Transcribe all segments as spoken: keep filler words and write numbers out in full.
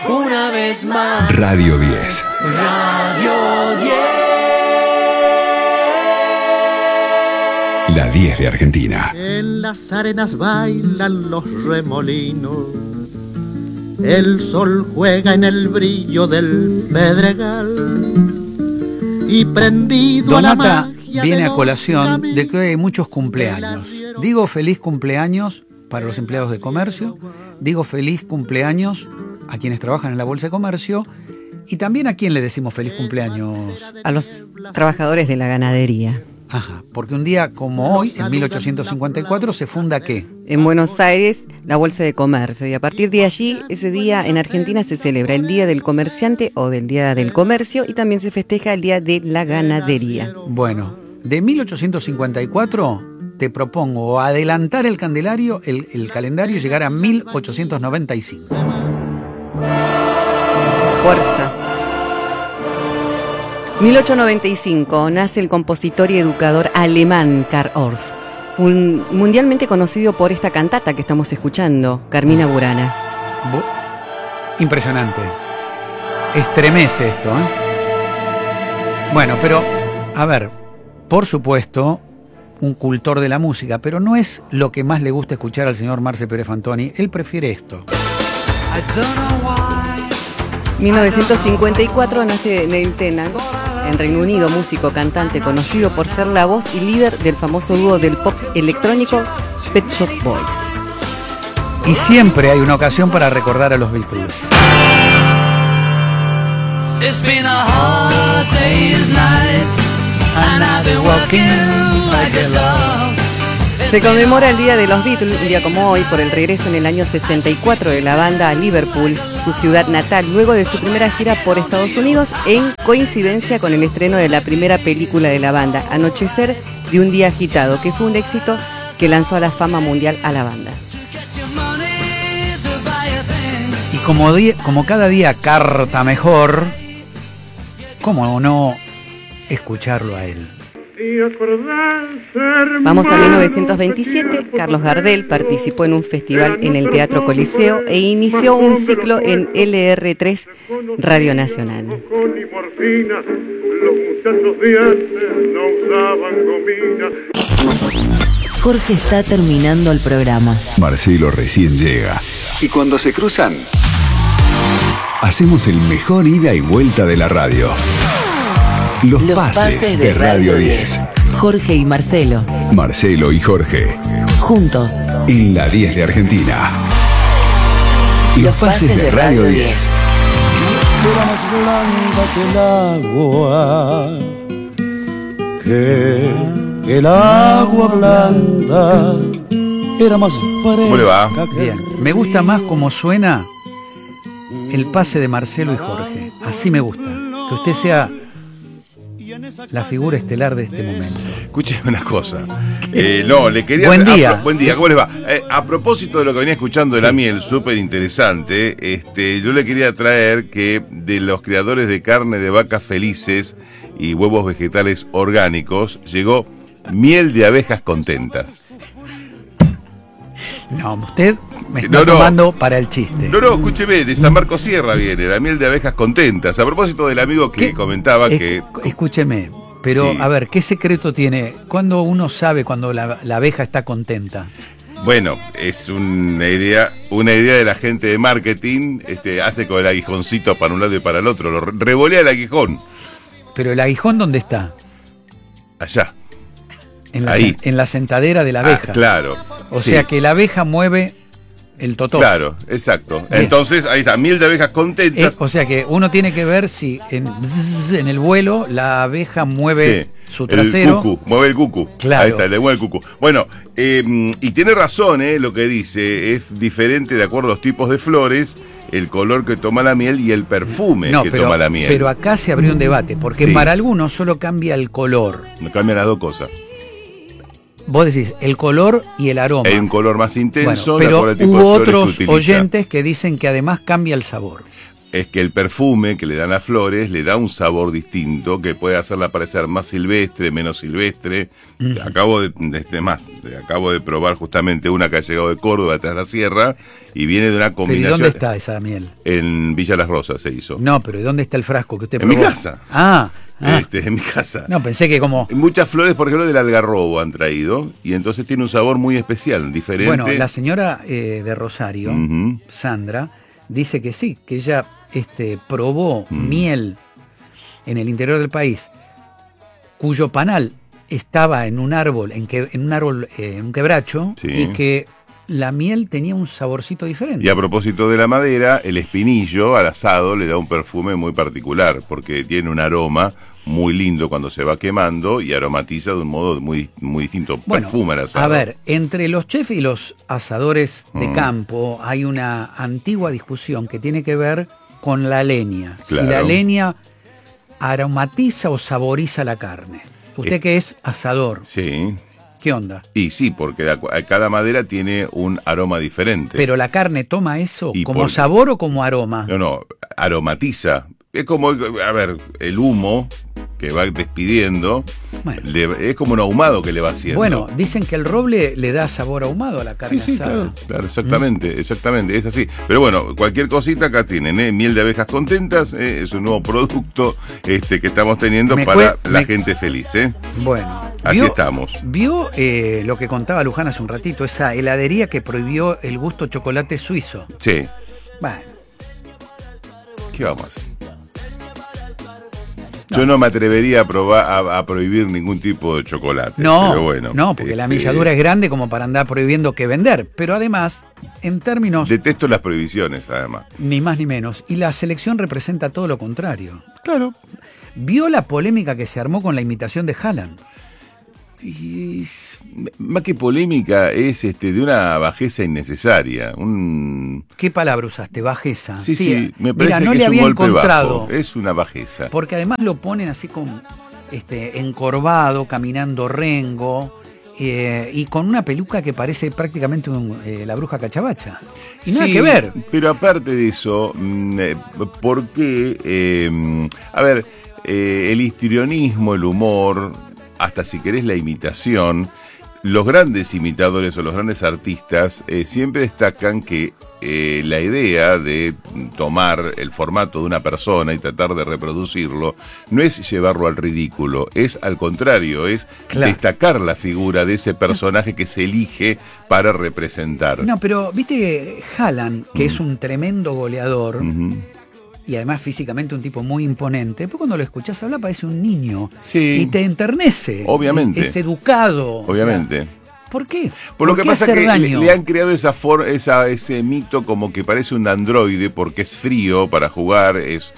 Una vez más. Radio diez. Radio diez. La diez de Argentina. En las arenas bailan los remolinos. El sol juega en el brillo del pedregal. Y prendido a la Donata magia viene de a los colación de que hoy hay muchos caminos cumpleaños. de la Digo feliz cumpleaños para los empleados de comercio, digo feliz cumpleaños a quienes trabajan en la Bolsa de Comercio y también a quién le decimos feliz cumpleaños. A los trabajadores de la ganadería. Ajá, porque un día como hoy, en mil ochocientos cincuenta y cuatro, se funda ¿qué? En Buenos Aires, la Bolsa de Comercio. Y a partir de allí, ese día en Argentina se celebra el Día del Comerciante o del Día del Comercio y también se festeja el Día de la Ganadería. Bueno, de mil ochocientos cincuenta y cuatro te propongo adelantar el candelario, el, el calendario y llegar a mil ochocientos noventa y cinco. Fuerza. mil ochocientos noventa y cinco nace el compositor y educador alemán Karl Orff, un mundialmente conocido por esta cantata que estamos escuchando, Carmina Burana. Bu- Impresionante. Estremece esto, ¿eh? Bueno, pero, a ver, por supuesto, un cultor de la música, pero no es lo que más le gusta escuchar al señor Marce Pérez Fantoni. Él prefiere esto. mil novecientos cincuenta y cuatro nace Neil Tennant, en Reino Unido, músico, cantante, conocido por ser la voz y líder del famoso dúo del pop electrónico Pet Shop Boys. Y siempre hay una ocasión para recordar a los Beatles. It's been a hard day's night, and I've been walking like a dog. Se conmemora el Día de los Beatles, un día como hoy, por el regreso en el año sesenta y cuatro de la banda a Liverpool, su ciudad natal, luego de su primera gira por Estados Unidos, en coincidencia con el estreno de la primera película de la banda, Anochecer de un día agitado, que fue un éxito que lanzó a la fama mundial a la banda. Y como, di- como cada día carta mejor, ¿cómo no escucharlo a él? Vamos a mil novecientos veintisiete, Carlos Gardel participó en un festival en el Teatro Coliseo e inició un ciclo en L R tres Radio Nacional. Jorge está terminando el programa. Marcelo recién llega. Y cuando se cruzan, hacemos el mejor ida y vuelta de la radio. Los, Los pases, pases de Radio diez. Jorge y Marcelo, Marcelo y Jorge, juntos. en la diez de Argentina. Los, pases, de Radio diez. Era más blanca que el agua, que el agua blanda era más fresca. ¿Cómo le va? que Bien, me gusta más cómo suena el pase de Marcelo y Jorge. Así me gusta. Que usted sea la figura estelar de este momento. Escúcheme una cosa. Eh, no, le quería. Buen a- día. a- buen día, ¿cómo les va? Eh, a propósito de lo que venía escuchando de la miel, súper interesante, este, yo le quería traer que de los creadores de carne de vacas felices y huevos vegetales orgánicos, llegó miel de abejas contentas. No, usted me está No, no. tomando para el chiste. No, no, escúcheme, de San Marcos Sierra viene, la miel de abejas contentas. A propósito del amigo que ¿Qué? comentaba Es- que. Escúcheme, pero Sí. a ver, ¿qué secreto tiene? ¿Cuándo uno sabe cuando la, la abeja está contenta? Bueno, es una idea, una idea de la gente de marketing, este, hace con el aguijoncito para un lado y para el otro, lo re- revolea el aguijón, Pero el aguijón, ¿dónde está? allá. En la, Ahí. sen- en la sentadera de la abeja. Ah, claro. O sí, sea que la abeja mueve el totó. Claro, exacto. Bien. Entonces, ahí está, miel de abejas contentas. Eh, o sea que uno tiene que ver si en, bzz, en el vuelo la abeja mueve Sí, su trasero. El cucu, mueve el cucu. Claro. Ahí está, le mueve el cucu. Bueno, eh, y tiene razón, eh, lo que dice. Es diferente de acuerdo a los tipos de flores, el color que toma la miel y el perfume No, que pero, toma la miel. pero acá se abrió un debate, porque Sí. para algunos solo cambia el color. No cambian las dos cosas. Vos decís, el color y el aroma. Hay un color más Bueno, intenso, de pero acuerdo al tipo hubo de flores otros que utiliza. oyentes que dicen que además cambia el sabor. es que el perfume que le dan las flores le da un sabor distinto que puede hacerla parecer más silvestre, menos silvestre. Uh-huh. Acabo de, de este más, de, acabo de probar justamente una que ha llegado de Córdoba tras la sierra y viene de una combinación. ¿Pero y dónde está esa miel? En Villa Las Rosas se hizo. No, pero ¿y dónde está el frasco que usted en probó? Mi casa. Ah. Ah. Este, en mi casa. No, pensé que como... Muchas flores, por ejemplo, del algarrobo han traído, y entonces tiene un sabor muy especial, diferente. Bueno, la señora eh, de Rosario, uh-huh. Sandra, dice que sí, que ella este, probó uh-huh. miel en el interior del país, cuyo panal estaba en un árbol, en, que, en un árbol, eh, en un quebracho, sí. y que la miel tenía un saborcito diferente. Y a propósito de la madera, el espinillo al asado le da un perfume muy particular, porque tiene un aroma muy lindo cuando se va quemando y aromatiza de un modo muy, muy distinto. Bueno, perfuma el asado. A ver, entre los chefs y los asadores de mm. campo hay una antigua discusión que tiene que ver con la leña. Claro. Si la leña aromatiza o saboriza la carne. Usted eh, que es asador. Sí. ¿Qué onda? Y sí, porque cada madera tiene un aroma diferente. ¿Pero la carne toma eso y como porque, sabor o como aroma? No, no, aromatiza. Es como, a ver, el humo que va despidiendo, bueno. le, es como un ahumado que le va haciendo. Bueno, dicen que el roble le da sabor ahumado a la carne sí, sí, asada. Claro, claro, exactamente, ¿Mm? exactamente, es así. Pero bueno, cualquier cosita acá tienen, ¿eh? Miel de abejas contentas, ¿eh? Es un nuevo producto este, que estamos teniendo me para cue- la me... gente feliz, ¿eh? Bueno. Así ¿Vio, estamos. ¿Vio eh, lo que contaba Luján hace un ratito? Esa heladería que prohibió el gusto chocolate suizo. Sí. Bueno. ¿Qué vamos a hacer? No. Yo no me atrevería a, probar, a, a prohibir ningún tipo de chocolate. No, pero bueno, no, porque este... la milladura es grande como para andar prohibiendo que vender. Pero además, en términos... Detesto las prohibiciones, además. Ni más ni menos. Y la selección representa todo lo contrario. Claro. ¿Vio la polémica que se armó con la imitación de Haaland? Es, más que polémica, es este de una bajeza innecesaria. Un... ¿Qué palabra usaste? Bajeza. Sí, sí, sí me mira, parece no que le es había un golpe encontrado, bajo. Es una bajeza. Porque además lo ponen así como este, encorvado, caminando rengo, eh, y con una peluca que parece prácticamente un, eh, la bruja cachabacha. Y sí, nada que ver. Pero aparte de eso, ¿por qué? Eh, a ver, eh, el histrionismo, el humor... hasta si querés la imitación, los grandes imitadores o los grandes artistas eh, siempre destacan que eh, la idea de tomar el formato de una persona y tratar de reproducirlo no es llevarlo al ridículo, es al contrario, es claro. destacar la figura de ese personaje que se elige para representar. No, pero viste Haaland, que mm. es un tremendo goleador, uh-huh. y además físicamente un tipo muy imponente, después cuando lo escuchás hablar parece un niño. Sí. Y te enternece. Obviamente. Es educado. Obviamente. O sea, ¿por qué? Por lo ¿Por que qué pasa hacer que daño? Le, le han creado esa for, esa, ese mito como que parece un androide porque es frío para jugar, es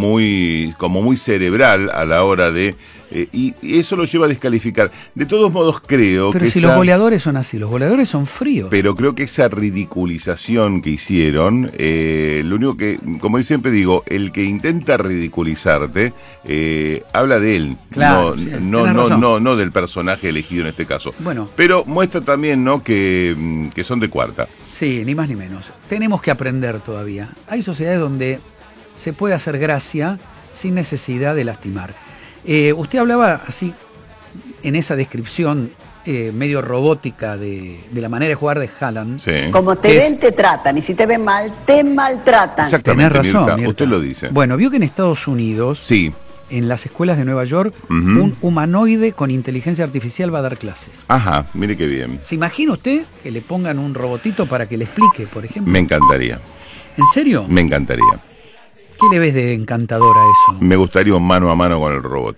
muy como muy cerebral a la hora de... Eh, y, y eso lo lleva a descalificar. De todos modos creo pero que... Pero si esa, los goleadores son así, los goleadores son fríos. Pero creo que esa ridiculización que hicieron, eh, lo único que, como siempre digo, el que intenta ridiculizarte, eh, habla de él, claro, no, sí, no, no, no, no del personaje elegido en este caso. Bueno. Pero muestra también, ¿no?, que, que son de cuarta. Sí, ni más ni menos. Tenemos que aprender todavía. Hay sociedades donde se puede hacer gracia sin necesidad de lastimar. Eh, usted hablaba así, en esa descripción eh, medio robótica de, de la manera de jugar de Haaland. Sí. Como te es, ven, te tratan. Y si te ven mal, te maltratan. Exactamente, tenés razón, Mirta, Mirta. usted lo dice. Bueno, vio que en Estados Unidos, sí. en las escuelas de Nueva York, uh-huh. un humanoide con inteligencia artificial va a dar clases. Ajá, mire qué bien. ¿Se imagina usted que le pongan un robotito para que le explique, por ejemplo? Me encantaría. ¿En serio? Me encantaría. ¿Qué le ves de encantador a eso? Me gustaría un mano a mano con el robot.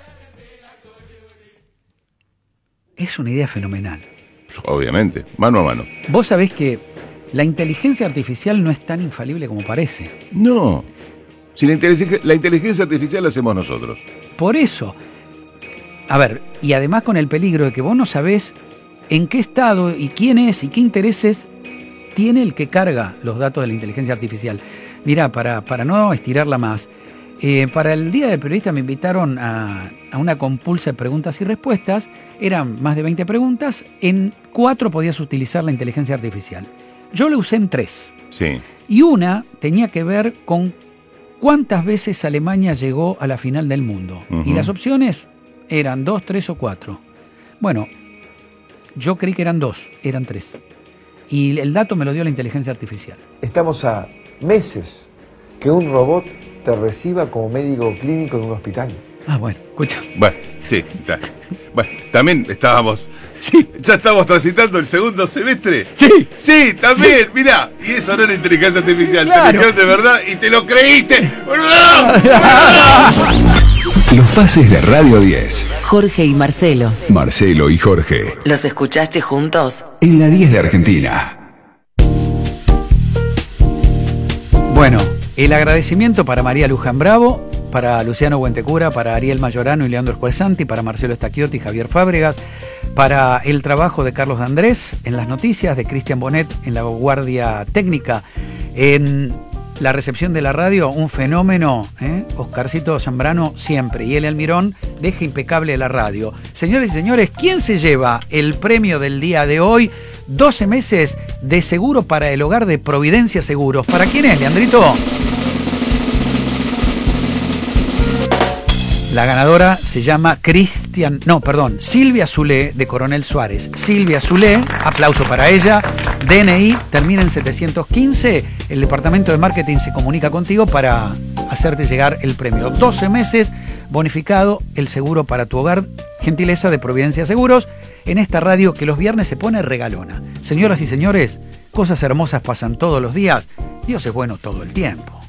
Es una idea fenomenal. Obviamente, mano a mano. Vos sabés que la inteligencia artificial no es tan infalible como parece. No. Si la inteligencia, la inteligencia artificial la hacemos nosotros. Por eso. A ver, y además con el peligro de que vos no sabés en qué estado y quién es y qué intereses tiene el que carga los datos de la inteligencia artificial. Mirá, para, para no estirarla más, eh, para el Día del Periodista me invitaron a, a una compulsa de preguntas y respuestas. Eran más de veinte preguntas. En cuatro podías utilizar la inteligencia artificial. Yo lo usé en tres. Sí. Y una tenía que ver con ¿cuántas veces Alemania llegó a la final del mundo? Uh-huh. Y las opciones eran dos, tres o cuatro. Bueno, yo creí que eran dos, eran tres. Y el dato me lo dio la inteligencia artificial. Estamos a meses que un robot te reciba como médico clínico en un hospital. Ah, bueno, escucha. Bueno, sí, está. Bueno, también estábamos. Sí, ya estamos transitando el segundo semestre. Sí, sí, también, sí. Mirá. Y eso no era inteligencia artificial, claro. Te lo dijeron de verdad y te lo creíste. Los pases de Radio diez. Jorge y Marcelo. Marcelo y Jorge. ¿Los escuchaste juntos? En la diez de Argentina. Bueno, el agradecimiento para María Luján Bravo, para Luciano Buentecura, para Ariel Mayorano y Leandro Escuelsanti, para Marcelo Stacchiotti y Javier Fábregas, para el trabajo de Carlos D'Andrés en las noticias, de Cristian Bonet en la guardia técnica, en la recepción de la radio, un fenómeno, ¿eh? Oscarcito Zambrano siempre, y el Almirón deja impecable la radio. Señores y señores, ¿quién se lleva el premio del día de hoy? doce meses de seguro para el hogar de Providencia Seguros. ¿Para quién es, Leandrito? La ganadora se llama Cristian, no, perdón, Silvia Zulé de Coronel Suárez. Silvia Zulé, aplauso para ella. D N I termina en setecientos quince. El departamento de marketing se comunica contigo para hacerte llegar el premio. doce meses bonificado, el seguro para tu hogar. Gentileza de Providencia Seguros en esta radio que los viernes se pone regalona. Señoras y señores, cosas hermosas pasan todos los días. Dios es bueno todo el tiempo.